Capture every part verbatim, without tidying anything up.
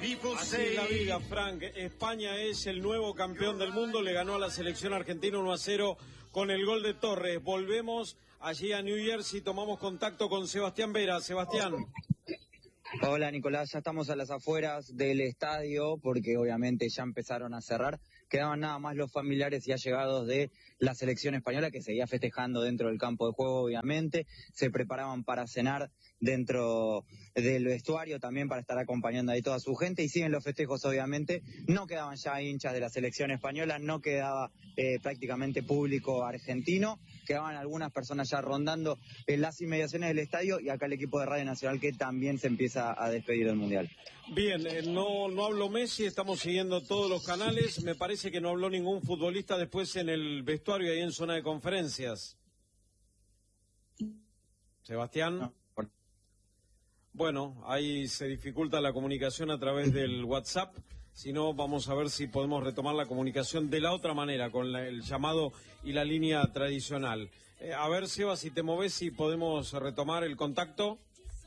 Así es la vida, Frank. España es el nuevo campeón del mundo, le ganó a la selección argentina uno a cero con el gol de Torres. Volvemos allí a New Jersey, tomamos contacto con Sebastián Vera. Sebastián. Hola Nicolás, ya estamos a las afueras del estadio porque obviamente ya empezaron a cerrar. Quedaban nada más los familiares y allegados de la selección española que seguía festejando dentro del campo de juego, obviamente. Se preparaban para cenar dentro del vestuario también para estar acompañando ahí toda su gente y siguen los festejos, obviamente. No quedaban ya hinchas de la selección española, no quedaba eh, prácticamente público argentino. Quedaban algunas personas ya rondando en las inmediaciones del estadio y acá el equipo de Radio Nacional que también se empieza a despedir del Mundial. Bien, eh, no, no habló Messi, estamos siguiendo todos los canales. Me parece que no habló ningún futbolista después en el vestuario ahí en zona de conferencias. Sebastián. No. Bueno, ahí se dificulta la comunicación a través del WhatsApp. Si no, vamos a ver si podemos retomar la comunicación de la otra manera, con la, el llamado y la línea tradicional. Eh, a ver, Seba, si te moves, si podemos retomar el contacto.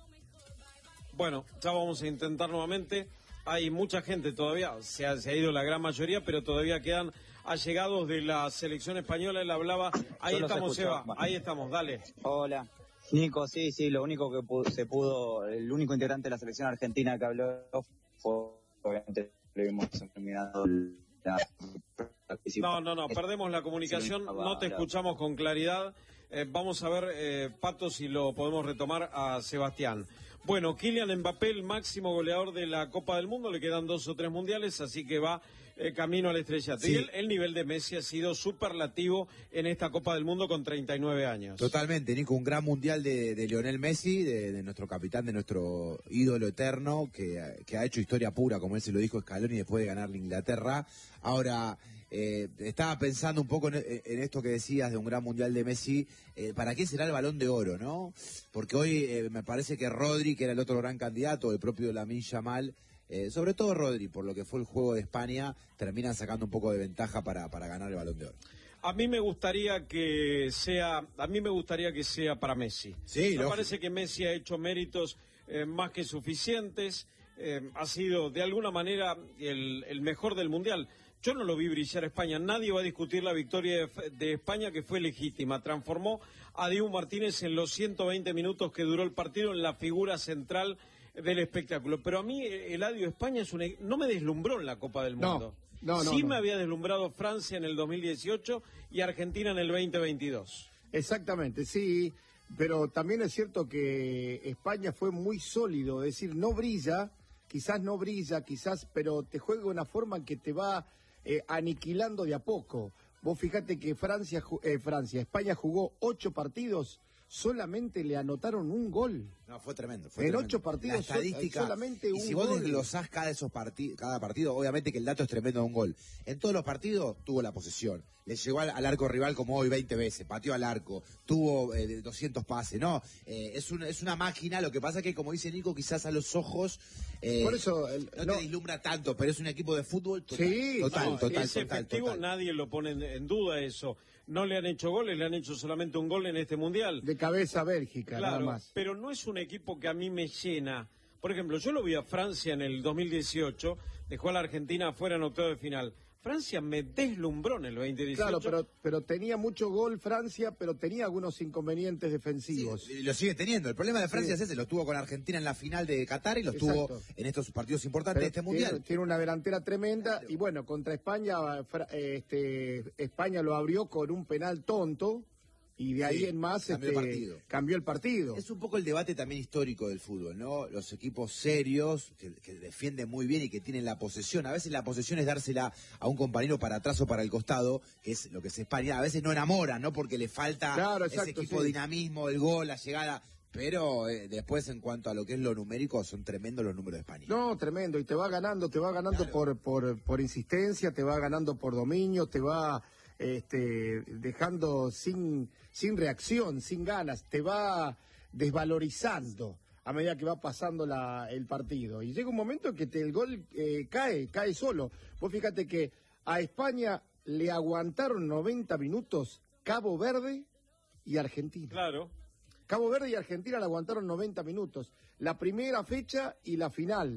Bueno, ya vamos a intentar nuevamente. Hay mucha gente todavía, se ha, se ha ido la gran mayoría, pero todavía quedan allegados de la selección española. Él hablaba, ahí Yo estamos, Seba, ahí estamos, dale. Hola. Nico, sí, sí, lo único que pudo, se pudo, el único integrante de la selección argentina que habló fue, obviamente, lo vimos terminado la No, no, no, perdemos la comunicación, no te escuchamos con claridad. Eh, vamos a ver, eh, Pato, si lo podemos retomar a Sebastián. Bueno, Kylian Mbappé, el máximo goleador de la Copa del Mundo, le quedan dos o tres mundiales, así que va eh, camino al estrellato. Sí. Y el, el nivel de Messi ha sido superlativo en esta Copa del Mundo con treinta y nueve años. Totalmente, Nico, un gran mundial de, de Lionel Messi, de, de nuestro capitán, de nuestro ídolo eterno, que, que ha hecho historia pura, como él se lo dijo Scaloni después de ganarle a Inglaterra. Ahora, eh, estaba pensando un poco en, en esto que decías de un gran mundial de Messi. Eh, ¿Para qué será el Balón de Oro, no? Porque hoy eh, me parece que Rodri, que era el otro gran candidato, el propio Lamine Yamal, eh, sobre todo Rodri, por lo que fue el juego de España, terminan sacando un poco de ventaja para, para ganar el Balón de Oro. A mí me gustaría que sea, a mí me gustaría que sea para Messi. Sí, me lógico. parece que Messi ha hecho méritos eh, más que suficientes. Eh, ha sido de alguna manera el, el mejor del mundial. Yo no lo vi brillar a España. Nadie va a discutir la victoria de, de España, que fue legítima. Transformó a Dibu Martínez en los ciento veinte minutos que duró el partido en la figura central del espectáculo. Pero a mí, Eladio, España es una, no me deslumbró en la Copa del Mundo. No, no, no. Sí no. me había deslumbrado Francia en el dos mil dieciocho y Argentina en el veinte veintidós. Exactamente, sí. Pero también es cierto que España fue muy sólido. Es decir, no brilla, quizás no brilla, quizás, pero te juega de una forma en que te va eh, aniquilando de a poco. Vos fíjate que Francia, eh, Francia, España jugó ocho partidos, solamente le anotaron un gol. No, fue tremendo. Fue en tremendo. ocho partidos la estadística, solamente y un si vos gol. desglosás cada, esos partid cada partido, obviamente que el dato es tremendo de un gol. En todos los partidos tuvo la posesión. Le llegó al, al arco rival como hoy veinte veces, pateó al arco, tuvo eh, doscientos pases. No, eh, es, un, es una máquina. Lo que pasa es que, como dice Nico, quizás a los ojos eh, Por eso, el, no, no te vislumbra tanto, pero es un equipo de fútbol total. Sí, total, No, total, es total, efectivo, total. nadie lo pone en, en duda eso. No le han hecho goles, le han hecho solamente un gol en este mundial. de cabeza Bélgica, Claro, nada más. pero no es un equipo que a mí me llena. Por ejemplo, yo lo vi a Francia en el dos mil dieciocho, dejó a la Argentina afuera en octavo de final. Francia me deslumbró en el veinte dieciocho. Claro, pero, pero tenía mucho gol Francia, pero tenía algunos inconvenientes defensivos. Sí, lo sigue teniendo. El problema de Francia sí. es ese, lo tuvo con Argentina en la final de Qatar y lo Exacto. tuvo en estos partidos importantes Pero de este mundial. Tiene, tiene una delantera tremenda. Claro. Y bueno, contra España, este, España lo abrió con un penal tonto. Y de ahí sí, en más cambió, este, el partido. cambió el partido. Es un poco el debate también histórico del fútbol, ¿no? Los equipos serios, que, que defienden muy bien y que tienen la posesión. A veces la posesión es dársela a un compañero para atrás o para el costado, que es lo que es España. A veces no enamoran, ¿no? Porque le falta claro, ese exacto, equipo sí. dinamismo, el gol, la llegada. Pero eh, después, en cuanto a lo que es lo numérico, son tremendos los números de España. No, tremendo. Y te va ganando, te va ganando claro. por, por, por insistencia, te va ganando por dominio, te va... Este, dejando sin, sin reacción, sin ganas, te va desvalorizando a medida que va pasando la, el partido. Y llega un momento que te, el gol eh, cae, cae solo. Vos fíjate que a España le aguantaron noventa minutos Cabo Verde y Argentina. Claro. Cabo Verde y Argentina le aguantaron noventa minutos. La primera fecha y la final.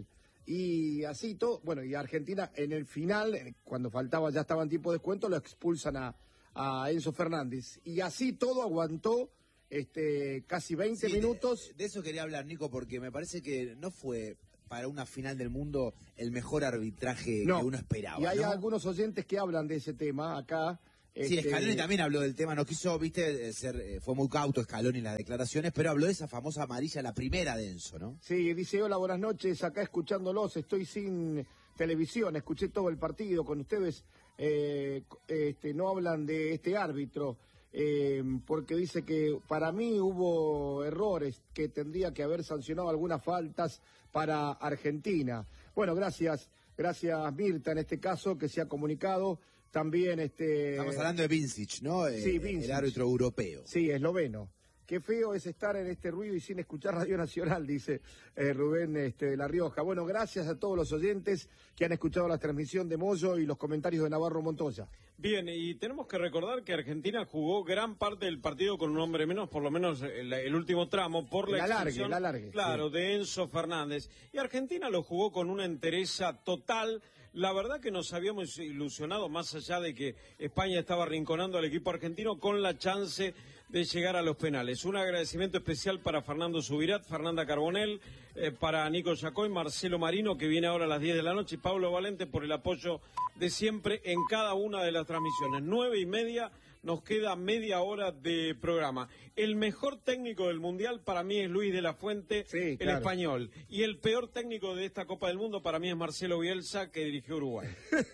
Y así todo, bueno, y Argentina en el final, eh, cuando faltaba, ya estaba en tiempo de descuento, lo expulsan a, a Enzo Fernández. Y así todo aguantó este casi veinte Sí, minutos. De, de eso quería hablar, Nico, porque me parece que no fue para una final del mundo el mejor arbitraje No. que uno esperaba. Y hay ¿no? algunos oyentes que hablan de ese tema acá. Sí, este, Scaloni también habló del tema, no quiso, viste, ser, eh, fue muy cauto Scaloni en las declaraciones, pero habló de esa famosa amarilla, la primera de Enzo, ¿no? Sí, dice, hola, buenas noches, acá escuchándolos, estoy sin televisión, escuché todo el partido con ustedes, eh, este, no hablan de este árbitro, eh, porque dice que para mí hubo errores, que tendría que haber sancionado algunas faltas para Argentina. Bueno, gracias, gracias Mirta en este caso, que se ha comunicado. También este. Estamos hablando de Vincic, ¿no? Sí, Eh, Vincic. El árbitro europeo. Sí, esloveno. Qué feo es estar en este ruido y sin escuchar Radio Nacional, dice eh, Rubén este, de La Rioja. Bueno, gracias a todos los oyentes que han escuchado la transmisión de Moyo y los comentarios de Navarro Montoya. Bien, y tenemos que recordar que Argentina jugó gran parte del partido con un hombre menos, por lo menos el, el último tramo, por la, La largue, expulsión, la largue, claro, sí. de Enzo Fernández. Y Argentina lo jugó con una entereza total. La verdad que nos habíamos ilusionado, más allá de que España estaba rinconando al equipo argentino, con la chance de llegar a los penales. Un agradecimiento especial para Fernando Subirat, Fernanda Carbonell, eh, para Nico Yacoy, Marcelo Marino, que viene ahora a las diez de la noche, y Pablo Valente por el apoyo de siempre en cada una de las transmisiones. Nueve y media, nos queda media hora de programa. El mejor técnico del Mundial para mí es Luis de la Fuente, Sí, el claro. español. Y el peor técnico de esta Copa del Mundo para mí es Marcelo Bielsa, que dirigió Uruguay.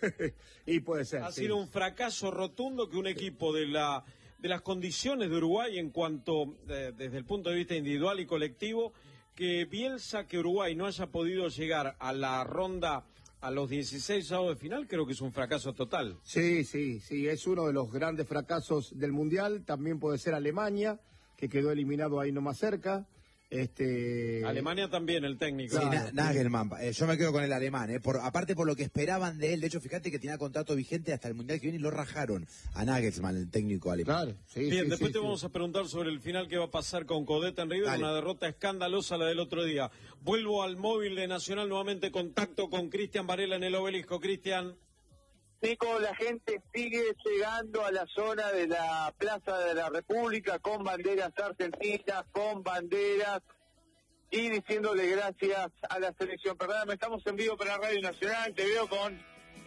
Y puede ser. Ha sí. sido un fracaso rotundo que un equipo de la de las condiciones de Uruguay en cuanto, eh, desde el punto de vista individual y colectivo, que Bielsa, que Uruguay no haya podido llegar a la ronda, a los dieciséis avos de final, creo que es un fracaso total. Sí, sí, sí, es uno de los grandes fracasos del Mundial. También puede ser Alemania, que quedó eliminado ahí nomás cerca. Este... Alemania también, el técnico. Sí, Claro. Na- Nagelman, eh, yo me quedo con el alemán, eh, por, aparte por lo que esperaban de él. De hecho, fíjate que tenía contrato vigente hasta el Mundial que viene y lo rajaron a Nagelsmann, el técnico alemán. Claro, sí, Bien, sí, después sí, te sí. vamos a preguntar sobre el final que va a pasar con Codeta en River, Dale. una derrota escandalosa la del otro día. Vuelvo al móvil de Nacional, nuevamente contacto con Cristian Varela en el Obelisco. Cristian. Nico, la gente sigue llegando a la zona de la Plaza de la República con banderas argentinas, con banderas y diciéndole gracias a la selección. Perdóname, estamos en vivo para Radio Nacional, te veo con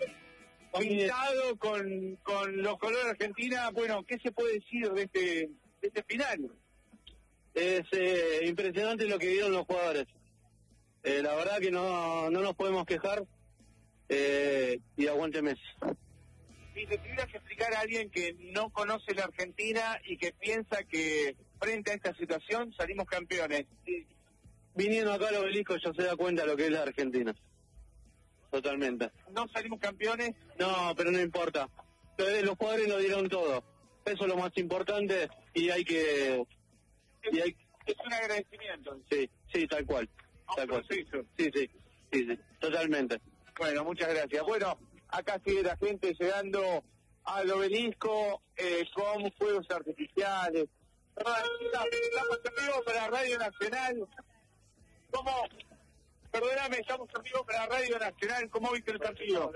pintado con, con los colores Argentina. Bueno, ¿qué se puede decir de este, de este final? Es eh, impresionante lo que dieron los jugadores. Eh, la verdad que no, no nos podemos quejar eh, y aguante Messi. Si te tuvieras que explicar a alguien que no conoce la Argentina y que piensa que frente a esta situación salimos campeones, Viniendo acá al Obelisco ya se da cuenta lo que es la Argentina. Totalmente. no salimos campeones, No, pero no importa. Pero los jugadores lo dieron todo. Eso es lo más importante y hay que... Y hay, es un agradecimiento. sí, sí, tal cual. A un Tal cual. proceso. Sí, sí, sí, sí, totalmente. Bueno, muchas gracias. Bueno, acá sigue la gente llegando al Obelisco eh, con fuegos artificiales. Perdón, estamos en vivo para Radio Nacional. ¿Cómo? Perdóname, estamos en vivo para Radio Nacional. ¿Cómo viste el partido?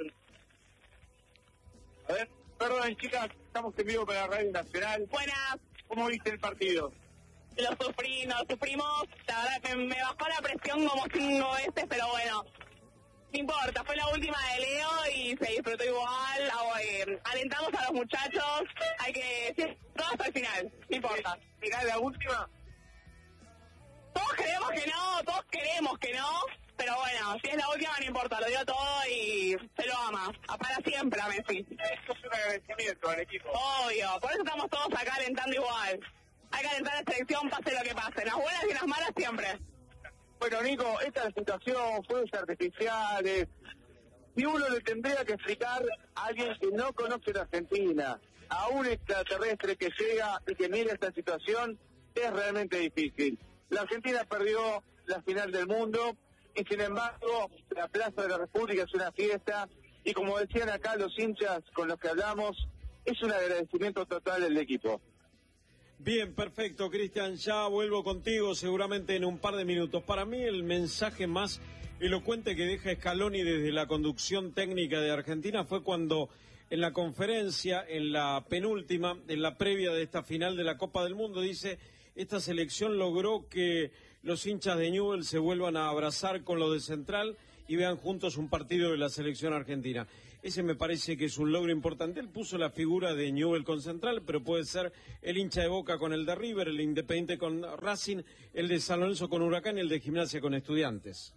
A ver, perdón, chicas, estamos en vivo para Radio Nacional. Buenas, ¿Cómo viste el partido? lo sufrí, nos sufrimos, la verdad que me bajó la presión como cinco veces, pero bueno, no importa, fue la última de Leo y se disfrutó igual, ah, eh, alentamos a los muchachos, hay que decir todo hasta el final, no importa. Mirá, la última. Todos queremos que no, todos queremos que no, pero bueno, si es la última no importa, lo dio todo y se lo ama, a para siempre a Messi. Esto es un agradecimiento al equipo. Obvio, por eso estamos todos acá alentando igual. Hay que alentar a la selección, pase lo que pase, las buenas y las malas siempre. Bueno, Nico, esta es la situación, fuegos artificiales. Si uno le tendría que explicar a alguien que no conoce la Argentina, a un extraterrestre que llega y que mira esta situación, es realmente difícil. La Argentina perdió la final del mundo y sin embargo la Plaza de la República es una fiesta y como decían acá los hinchas con los que hablamos, es un agradecimiento total del equipo. Bien, perfecto, Cristian, ya vuelvo contigo seguramente en un par de minutos. Para mí el mensaje más elocuente que deja Scaloni desde la conducción técnica de Argentina fue cuando en la conferencia, en la penúltima, en la previa de esta final de la Copa del Mundo, dice: esta selección logró que los hinchas de Newell's se vuelvan a abrazar con los de Central y vean juntos un partido de la selección argentina. Ese me parece que es un logro importante. Él puso la figura de Newell's con Central, pero puede ser el hincha de Boca con el de River, el de Independiente con Racing, el de San Lorenzo con Huracán y el de Gimnasia con Estudiantes.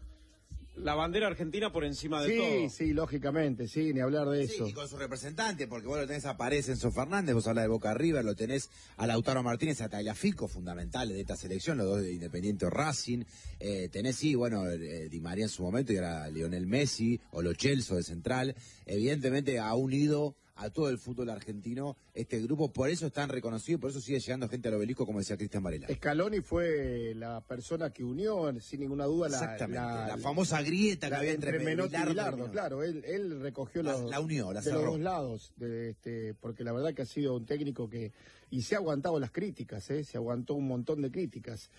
La bandera argentina por encima de sí, todo. Sí, sí, lógicamente, sí, ni hablar de sí, eso. Y con su representante, porque vos lo tenés a Paredes, Enzo Fernández, vos hablas de Boca River, lo tenés a Lautaro Martínez, a Tagliafico, fundamentales de esta selección, los dos de Independiente o Racing. Eh, tenés, sí, bueno, eh, Di María en su momento, y ahora Lionel Messi, o Lo Celso de Central. Evidentemente ha unido a todo el fútbol argentino este grupo, por eso es tan reconocido y por eso sigue llegando gente al obelisco, como decía Cristian Varela. Scaloni fue la persona que unió, sin ninguna duda, la, Exactamente, la, la famosa grieta que la, había entre, entre Menotti y Bilardo, Bilardo, claro, él, él recogió la, los, la unió, la de cerró. los dos lados, de este, porque la verdad que ha sido un técnico que, y se ha aguantado las críticas, ¿eh? Se aguantó un montón de críticas.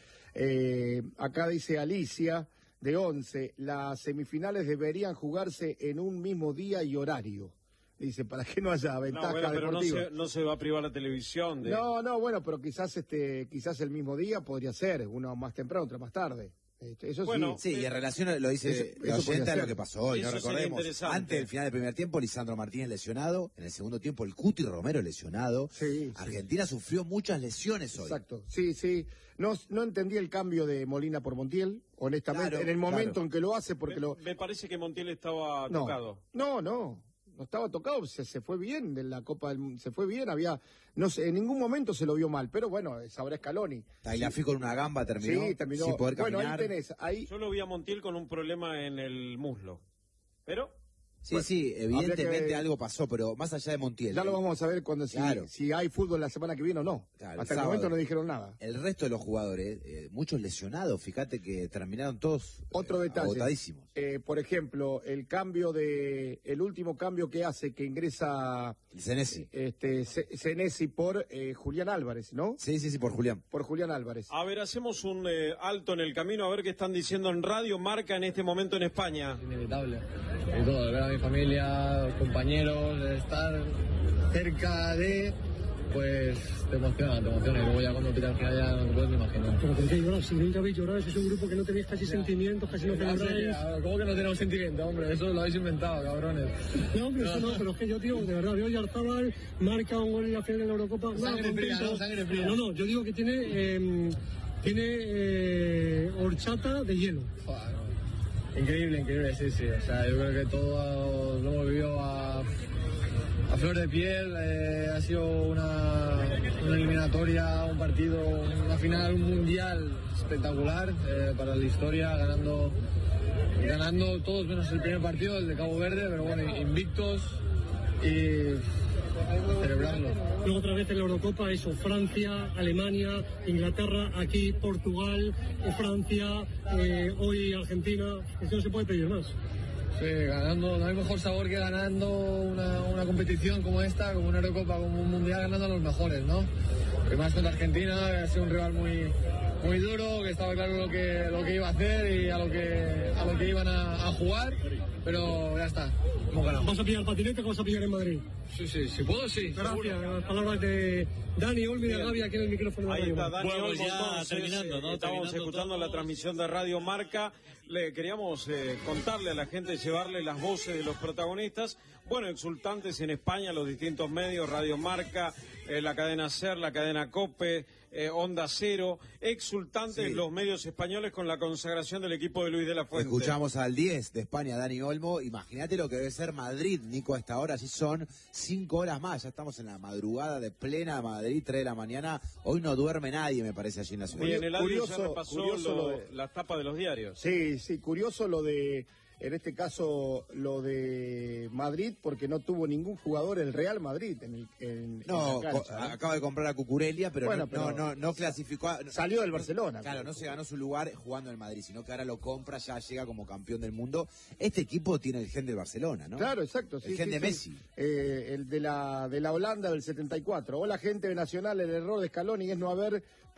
Eh, acá dice Alicia, de once, las semifinales deberían jugarse en un mismo día y horario. Dice, para que no haya ventaja no, bueno, pero deportiva. No se, no se va a privar la televisión. De... No, no, bueno, pero quizás este, quizás el mismo día podría ser, uno más temprano, otro más tarde. Eso bueno, sí. Sí, y en relación, lo dice la oyente, a lo que pasó hoy. No recordemos, antes del final del primer tiempo, Lisandro Martínez lesionado, en el segundo tiempo el Cuti Romero lesionado. Sí, Argentina sí. sufrió muchas lesiones hoy. Exacto, sí, sí. No, no entendí el cambio de Molina por Montiel, honestamente, claro, en el momento claro. en que lo hace, porque me, lo... Me parece que Montiel estaba no, tocado. No, no. No estaba tocado, se, se fue bien de la Copa del Mundo, se fue bien, había, no sé, en ningún momento se lo vio mal, pero bueno, sabrá Scaloni. Tagliafico sí. con una gamba terminó, sí, terminó sin poder caminar. Bueno, ahí tenés, ahí... Yo lo vi a Montiel con un problema en el muslo, pero... Sí, bueno, sí, evidentemente que... algo pasó, pero más allá de Montiel. Ya lo vamos a ver cuando si, claro. si hay fútbol la semana que viene o no. Claro, Hasta el el momento no dijeron nada. El resto de los jugadores, eh, muchos lesionados, fíjate que terminaron todos Otro eh, detalle, agotadísimos. Eh, por ejemplo, el cambio de, el último cambio que hace, que ingresa Senesi. Este, Senesi por eh, Julián Álvarez, ¿no? Sí, sí, sí, por Julián. Por Julián Álvarez. A ver, hacemos un eh, alto en el camino, a ver qué están diciendo en Radio Marca en este momento en España. Inevitable. Y todo, de ver a mi familia, los compañeros, de estar cerca de, pues te emociona, te emociona. Y luego ya cuando pita al final ya no te puedes ni imaginar. Pero ¿por qué llorar? Si nunca habéis llorado, si es un grupo que no tenéis casi ya. sentimientos, casi no celebráis. ¿Cómo que no tenemos sentimientos, hombre? Eso lo habéis inventado, cabrones. No, hombre, eso no, pero es que yo, tío, de verdad, veo a Yarzábal, marca un gol en la final de la Eurocopa. Sangre no, fría, no, sangre fría. No, no, yo digo que tiene, eh, tiene eh, horchata de hielo. Joder, no. Increíble, increíble, sí, sí. O sea, yo creo que todos lo hemos vivido a, a flor de piel. Eh, ha sido una, una eliminatoria, un partido, una final, un mundial espectacular eh, para la historia, ganando, ganando todos menos el primer partido, el de Cabo Verde, pero bueno, invictos y celebrarlo. Luego otra vez en la Eurocopa, eso, Francia, Alemania, Inglaterra, aquí Portugal, Francia, eh, hoy Argentina, esto no se puede pedir más. Sí, ganando, no hay mejor sabor que ganando una, una competición como esta, como una Eurocopa, como un Mundial, ganando a los mejores, ¿no? Y más contra Argentina, ha sido un rival muy, muy duro, que estaba claro lo que, lo que iba a hacer y a lo que, a lo que iban a, a jugar, pero ya está, hemos ganado. ¿Vas a pillar patinete o vas a pillar en Madrid? Sí, sí, si puedo, sí. Gracias, las palabras de Dani Olmi de Gavia, aquí en el micrófono. Ahí está Dani bueno, Olmo, ya entonces, terminando, ¿no? Estamos Terminando escuchando todo. la transmisión de Radio Marca. Le queríamos eh, contarle a la gente, llevarle las voces de los protagonistas. Bueno, exultantes en España, los distintos medios, Radio Marca, eh, la cadena SER, la cadena COPE, eh, Onda Cero, exultantes Sí. los medios españoles con la consagración del equipo de Luis de la Fuente. Escuchamos al diez de España, Dani Olmo. Imagínate lo que debe ser Madrid, Nico, a esta hora. Así son cinco horas más. Ya estamos en la madrugada de plena Madrid, tres de la mañana. Hoy no duerme nadie, me parece, allí en la ciudad. Y en el audio Curioso- ya repasó curioso lo- lo de- las tapas de los diarios. Sí, sí, curioso lo de, en este caso, lo de Madrid, porque no tuvo ningún jugador el Real Madrid en, el, en, No, en la cancha, co- ¿no? acaba de comprar a Cucurelia, pero, Bueno, no, pero- no, no, no clasificó. a- Salió del Barcelona. Claro, no se ganó su lugar jugando en el Madrid, sino que ahora lo compra, ya llega como campeón del mundo. Este equipo tiene el gen del Barcelona, ¿no? Claro, exacto. Sí, El gen sí, de sí. Messi. Eh, el de la, de la Holanda del setenta y cuatro. Hola, gente de Nacional, el error de Scaloni es no haber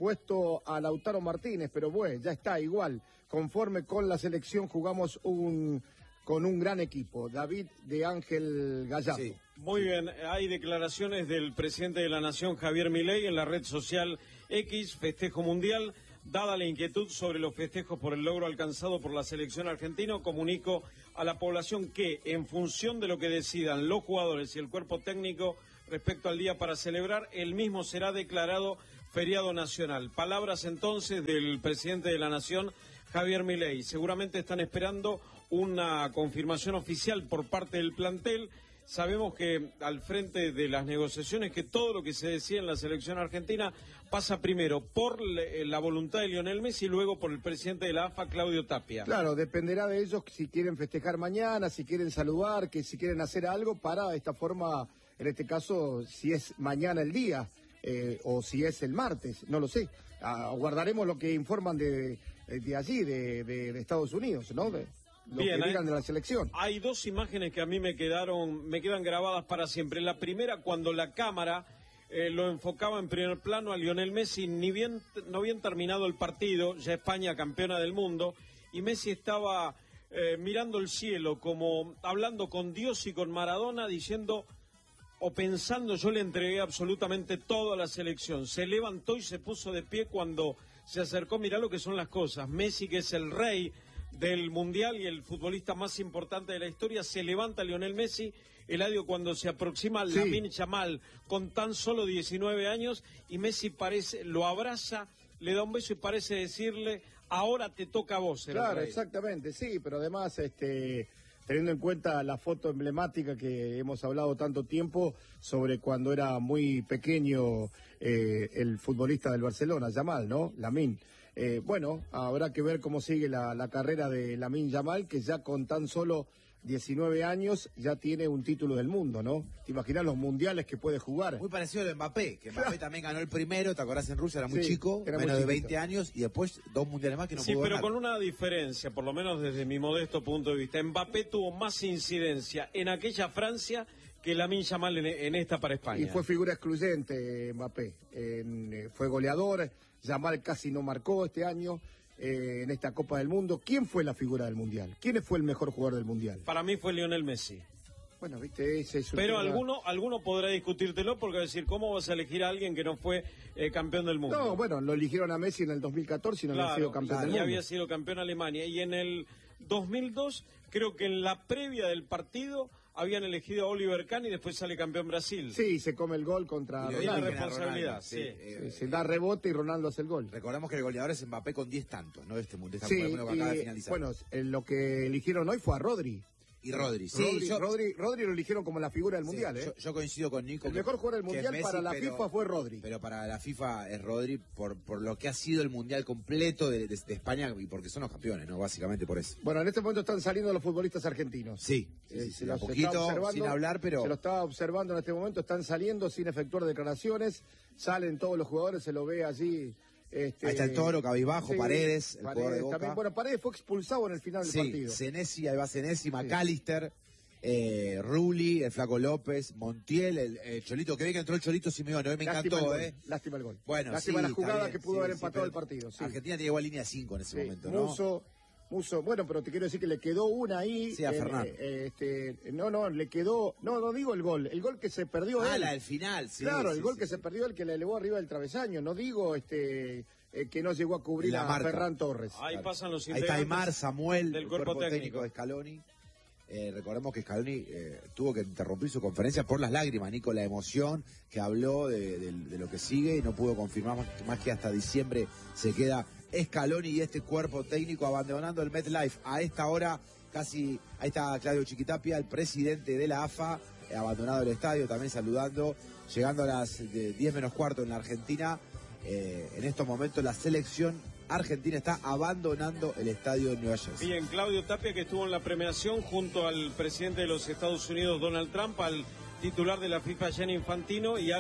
puesto a Lautaro Martínez, pero bueno, ya está igual. Conforme con la selección jugamos un con un gran equipo. David de Ángel Gallardo. Sí. Muy bien, hay declaraciones del presidente de la Nación, Javier Milei, en la red social X, festejo mundial. Dada la inquietud sobre los festejos por el logro alcanzado por la selección argentina, comunico a la población que, en función de lo que decidan los jugadores y el cuerpo técnico respecto al día para celebrar, el mismo será declarado feriado nacional. Palabras entonces del presidente de la Nación, Javier Milei. Seguramente están esperando una confirmación oficial por parte del plantel. Sabemos que al frente de las negociaciones, que todo lo que se decía en la selección argentina pasa primero por la voluntad de Lionel Messi y luego por el presidente de la A F A, Claudio Tapia. Claro, dependerá de ellos si quieren festejar mañana, si quieren saludar, que si quieren hacer algo para de esta forma, en este caso, si es mañana el día eh, o si es el martes, no lo sé. Aguardaremos lo que informan de, de allí, de, de, de Estados Unidos, ¿no? De, Lo Bien, que digan hay, de la selección. Hay dos imágenes que a mí me quedaron, me quedan grabadas para siempre. La primera, cuando la cámara eh, lo enfocaba en primer plano a Lionel Messi, ni bien, no bien terminado el partido, ya España campeona del mundo, y Messi estaba eh, mirando el cielo, como hablando con Dios y con Maradona, diciendo o pensando, yo le entregué absolutamente todo a la selección. Se levantó y se puso de pie cuando se acercó. Mirá lo que son las cosas. Messi, que es el rey del Mundial y el futbolista más importante de la historia, se levanta Lionel Messi, Eladio, cuando se aproxima sí. Lamine Yamal con tan solo diecinueve años, y Messi parece, lo abraza, le da un beso y parece decirle, ahora te toca a vos. Claro, exactamente, sí, pero además, este, teniendo en cuenta la foto emblemática que hemos hablado tanto tiempo sobre cuando era muy pequeño eh, el futbolista del Barcelona, Yamal, ¿no? Lamine. Eh, bueno, habrá que ver cómo sigue la, la carrera de Lamine Yamal, que ya con tan solo diecinueve años ya tiene un título del mundo, ¿no? ¿Te imaginas los mundiales que puede jugar? Muy parecido a lo de Mbappé, que Mbappé también ganó el primero, ¿te acordás? En Rusia era muy sí, chico, era menos muy de veinte años, y después dos mundiales más que no sí, pudo pero ganar. con una diferencia, por lo menos desde mi modesto punto de vista. Mbappé tuvo más incidencia en aquella Francia que Lamine Yamal en, en esta para España. Y fue figura excluyente Mbappé, en, eh, fue goleador, Yamal casi no marcó este año. Eh, en esta Copa del Mundo. ¿Quién fue la figura del Mundial? ¿Quién fue el mejor jugador del Mundial? Para mí fue Lionel Messi. Bueno, viste, ese es un Pero tema... alguno, alguno podrá discutírtelo porque decir, ¿cómo vas a elegir a alguien que no fue eh, campeón del mundo? No, bueno, lo eligieron a Messi en el dos mil catorce y no claro, había sido campeón claro, del y mundo. había sido campeón Alemania. Y en el dos mil dos, creo que en la previa del partido habían elegido a Oliver Kahn y después sale campeón Brasil. Sí, se come el gol contra y Ronaldo. la responsabilidad, sí. sí. Eh, se da rebote y Ronaldo hace el gol. Recordemos que el goleador es Mbappé con diez tantos, ¿no? Este mundial, sí, que acaba de finalizar. Bueno, eh, lo que eligieron hoy fue a Rodri. Y Rodri, sí. Rodri, yo, Rodri, Rodri lo eligieron como la figura del sí, Mundial, ¿eh? Yo, yo coincido con Nico. El que, mejor jugador del Mundial Messi, para la pero, FIFA fue Rodri. Pero para la FIFA es Rodri por, por lo que ha sido el Mundial completo de, de, de España y porque son los campeones, ¿no? Básicamente por eso. Bueno, en este momento están saliendo los futbolistas argentinos. Sí, sí, eh, sí, se sí, los un poquito está sin hablar, pero... Se lo está observando en este momento, están saliendo sin efectuar declaraciones, salen todos los jugadores, se lo ve allí... Este, ahí está el Toro, Cabizbajo, sí, Paredes, el Paredes jugador de Boca. también. Bueno, Paredes fue expulsado en el final sí, del partido. Senesi, ahí va Senesi, McAllister, eh, Rulli, el Flaco López, Montiel, el, el Cholito, que ve que entró el Cholito Simeone, me Lástima encantó, el ¿eh? Lástima el gol. Bueno, Lástima sí, la jugada bien, que pudo sí, haber sí, empatado pero el partido. Sí. Argentina tiene igual línea cinco en ese Sí, momento, ¿no? Muso, Muso, bueno, pero te quiero decir que le quedó una ahí. Sí, a eh, Fernando. eh, este, no, no, le quedó, no, no digo el gol, el gol que se perdió Ah, él. la del final, sí. Claro, sí, el gol sí, que sí. se perdió él, que le elevó arriba del travesaño, no digo este eh, que no llegó a cubrir La a marca. Ferran Torres. Ahí Claro. pasan los Ahí está integrantes Aymar, Samuel, del el cuerpo técnico de Scaloni. Eh, recordemos que Scaloni eh, tuvo que interrumpir su conferencia por las lágrimas, Nico, la emoción que habló de, de, de lo que sigue y no pudo confirmar más, más que hasta diciembre se queda Scaloni y este cuerpo técnico abandonando el MetLife. A esta hora casi, ahí está Claudio Chiquitapia, el presidente de la A F A, eh, abandonado el estadio, también saludando, llegando a las de diez menos cuarto en la Argentina. Eh, en estos momentos la selección argentina está abandonando el estadio de Nueva Jersey. Bien, Claudio Tapia, que estuvo en la premiación junto al presidente de los Estados Unidos, Donald Trump, al titular de la FIFA, Gianni Infantino, y al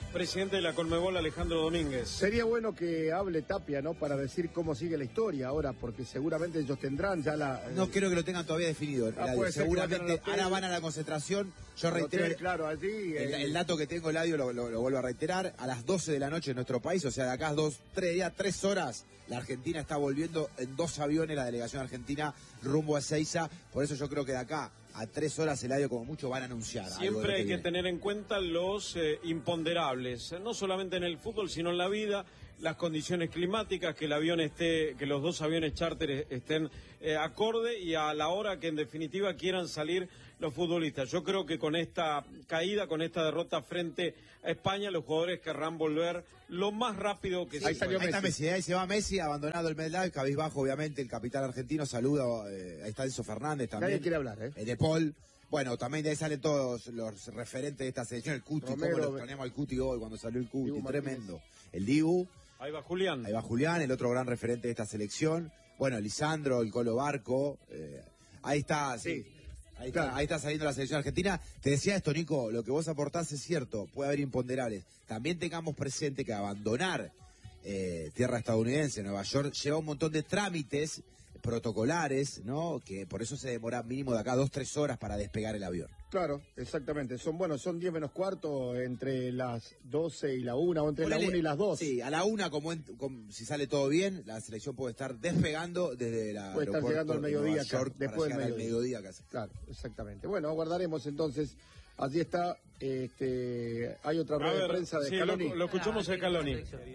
presidente de la Conmebol, Alejandro Domínguez. Sería bueno que hable Tapia, ¿no? Para decir cómo sigue la historia ahora, porque seguramente ellos tendrán ya la... Eh... No creo que lo tengan todavía definido. Ah, Eladio. Seguramente ahora van a la concentración. Yo reitero, hotel, claro, allí, eh... el, el dato que tengo, Eladio, lo, lo, lo vuelvo a reiterar, a las doce de la noche en nuestro país, o sea, de acá dos, tres días, tres horas, la Argentina está volviendo en dos aviones, la delegación argentina, rumbo a Ezeiza. Por eso yo creo que de acá a tres horas, Eladio, como mucho, van a anunciar. Siempre hay que, que tener en cuenta los eh, imponderables, no solamente en el fútbol, sino en la vida, las condiciones climáticas, que el avión esté, que los dos aviones charter estén eh, acorde y a la hora que en definitiva quieran salir los futbolistas. Yo creo que con esta caída, con esta derrota frente a España, los jugadores querrán volver lo más rápido que sí, se ahí pueda. Ahí está Messi, ahí se va Messi, abandonado el MetLife, cabizbajo, obviamente, el capitán argentino, saluda, eh, ahí está Enzo Fernández también. Nadie quiere hablar, ¿eh? El de Paul. Bueno, también de ahí salen todos los referentes de esta selección, el Cuti, Romero, como lo extrañamos al Cuti hoy cuando salió el Cuti, tremendo. El Dibu. Ahí va Julián. Ahí va Julián, el otro gran referente de esta selección. Bueno, Lisandro, el Colo Barco. Eh, ahí está, sí. sí. Ahí está, ahí está saliendo la selección argentina. Te decía esto, Nico, lo que vos aportás es cierto, puede haber imponderables. También tengamos presente que abandonar eh, tierra estadounidense, Nueva York, lleva un montón de trámites protocolares, ¿no? Que por eso se demora mínimo de acá dos, tres horas para despegar el avión. Claro, exactamente. Son, bueno, son diez menos cuarto entre las doce y la una, o entre Ponele, la una y las dos. Sí, a la una, como, en, como si sale todo bien, la selección puede estar despegando desde la puede estar llegando al mediodía acá, York después del mediodía. mediodía casi. Claro, exactamente. Bueno, aguardaremos entonces. Allí está, este, hay otra rueda de prensa de sí, Scaloni. Lo, lo escuchamos a Scaloni.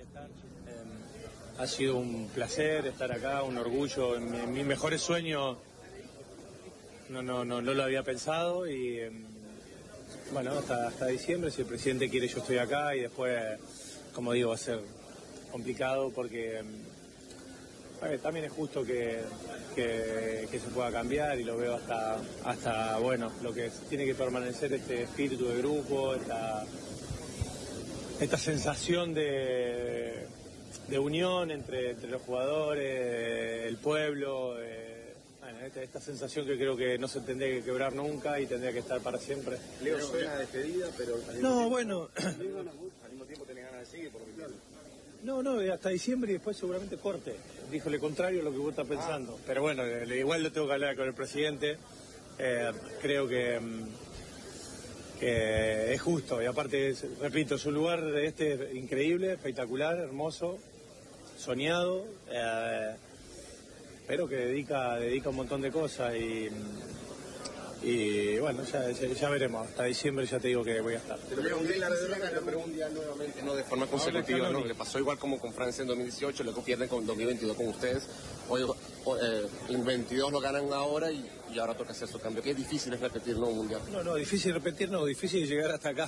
Ha sido un placer estar acá, un orgullo. En, mi, en mis mejores sueños no, no, no, no lo había pensado y eh, bueno, hasta, hasta diciembre, si el presidente quiere, yo estoy acá y después, como digo, va a ser complicado porque eh, también es justo que, que, que se pueda cambiar y lo veo hasta, hasta bueno, lo que es, tiene que permanecer este espíritu de grupo, esta, esta sensación de... de unión entre, entre los jugadores, el pueblo, eh, bueno, esta, esta sensación que creo que no se tendría que quebrar nunca y tendría que estar para siempre. Leo, suena despedida, pero... Al no, mismo bueno... Al mismo tiempo tenés ganas de seguir, por lo que entiendo. No, no, hasta diciembre y después seguramente corte. Dijo lo contrario a lo que vos estás pensando. Ah. Pero bueno, le, igual lo tengo que hablar con el presidente. Eh, creo que... que es justo y aparte, repito, es un lugar este increíble, espectacular, hermoso, soñado, eh, pero que dedica dedica un montón de cosas y, y bueno, ya, ya, ya veremos, hasta diciembre ya te digo que voy a estar. Te lo pregunté en la redonda, lo pregunté nuevamente, no de forma consecutiva, ¿no? Le pasó igual como con Francia en dos mil dieciocho, luego pierden con dos mil veintidós con ustedes, hoy eh, en veintidós lo ganan ahora y, y ahora toca hacer su cambio. Qué difícil es repetir, ¿no? Un mundial. No, no, difícil repetir, no, difícil llegar hasta acá.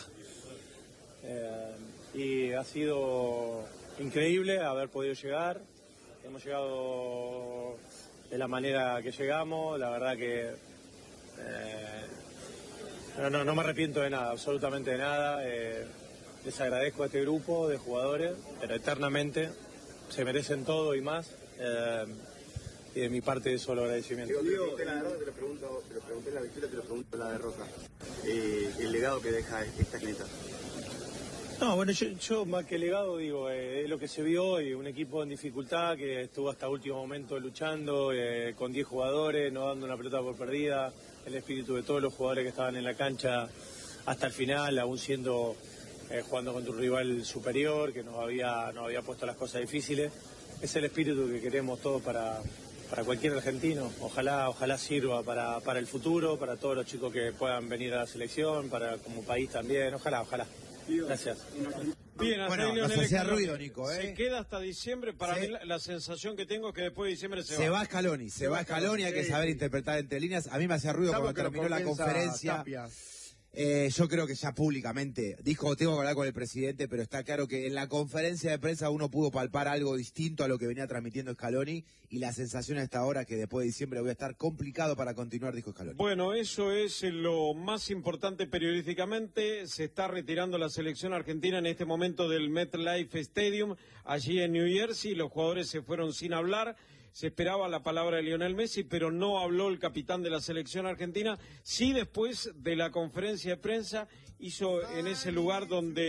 Eh, y ha sido increíble haber podido llegar, hemos llegado de la manera que llegamos, la verdad que eh, no, no, no me arrepiento de nada, absolutamente de nada, eh, les agradezco a este grupo de jugadores, pero eternamente se merecen todo y más, eh, y de mi parte solo agradecimiento. Diego, te la derrota, te lo pregunto, te lo pregunté en la victoria, te lo pregunto en la derrota, eh, el legado que deja esta clienta. No, bueno, yo, yo más que legado digo, eh, es lo que se vio hoy, un equipo en dificultad que estuvo hasta último momento luchando, eh, con diez jugadores, no dando una pelota por perdida, el espíritu de todos los jugadores que estaban en la cancha hasta el final, aún siendo eh, jugando contra un rival superior que nos había, nos había puesto las cosas difíciles. Es el espíritu que queremos todos para, para cualquier argentino, ojalá, ojalá sirva para, para el futuro, para todos los chicos que puedan venir a la selección, para como país también, ojalá, ojalá. Gracias. Bien, hasta bueno, ahí nos hacía ruido, Nico, ¿eh? Se queda hasta diciembre. Para sí. mí la, la sensación que tengo es que después de diciembre se, se va. va Scaloni, se, se va Scaloni, hay sí. que saber interpretar entre líneas. A mí me hacía ruido cuando terminó la conferencia. Eh, yo creo que ya públicamente dijo, tengo que hablar con el presidente, pero está claro que en la conferencia de prensa uno pudo palpar algo distinto a lo que venía transmitiendo Scaloni y la sensación hasta ahora que después de diciembre voy a estar complicado para continuar, dijo Scaloni. Bueno, eso es lo más importante periodísticamente. Se está retirando la selección argentina en este momento del MetLife Stadium, allí en New Jersey. Los jugadores se fueron sin hablar. Se esperaba la palabra de Lionel Messi, pero no habló el capitán de la selección argentina. Sí, después de la conferencia de prensa, hizo en ese lugar donde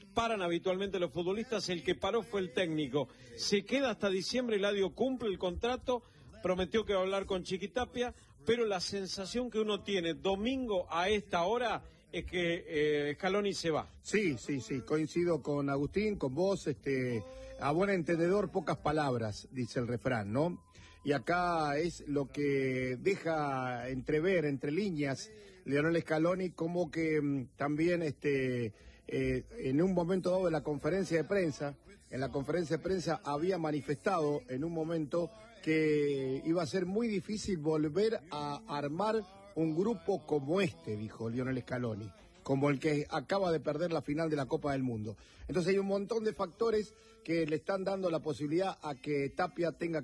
paran habitualmente los futbolistas, el que paró fue el técnico. Se queda hasta diciembre, Eladio cumple el contrato, prometió que va a hablar con Chiquitapia, pero la sensación que uno tiene domingo a esta hora es que eh, Scaloni se va. Sí, sí, sí, coincido con Agustín, con vos, este, a buen entendedor pocas palabras, dice el refrán, ¿no? Y acá es lo que deja entrever, entre líneas, Lionel Scaloni, como que mm, también este, eh, en un momento dado de la conferencia de prensa, en la conferencia de prensa había manifestado en un momento que iba a ser muy difícil volver a armar un grupo como este, dijo Lionel Scaloni, como el que acaba de perder la final de la Copa del Mundo. Entonces hay un montón de factores que le están dando la posibilidad a que Tapia tenga